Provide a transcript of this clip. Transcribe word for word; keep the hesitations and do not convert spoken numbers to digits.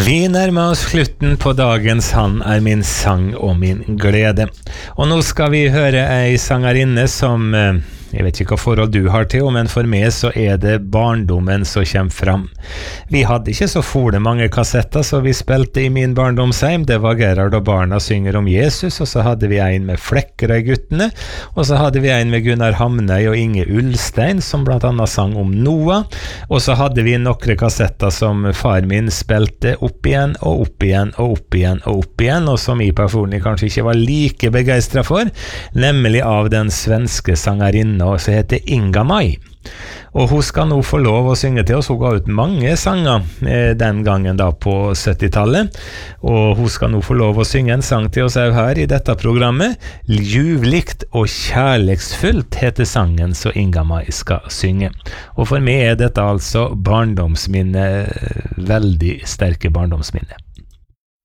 Vi nærmer oss slutten på dagens Han er min sang og min glede. Og nå skal vi høre ei sangerinne som, jeg vet ikke hva forhold du har til, men for meg så er det barndommen som kommer fram. Vi hadde ikke så fole mange kassetter, så vi spilte i min barndomsheim. Det var Gerhard og barna synger om Jesus, og så hadde vi en med Flekkerøy-guttene, og så hadde vi en med Gunnar Hamnøy og Inge Ulstein, som blant annet sang om Noah, og så hadde vi nokre kassetter som far min spilte opp igjen og opp igjen og opp igjen og opp igjen, og som jeg personlig kanskje ikke var like begeistret for, nemlig av den svenske sangerinnen som heter Inga Mai. Og hun skal nå få lov å synge til oss. Hun ga ut mange sanger eh, den gangen da på syttitallet, og hun skal nå få lov å synge en sang til oss her i dette programmet. Ljuvlikt og kjærleksfullt heter sangen som Inga Mai skal synge. Og for meg er dette altså barndomsminne, veldig sterke barndomsminne.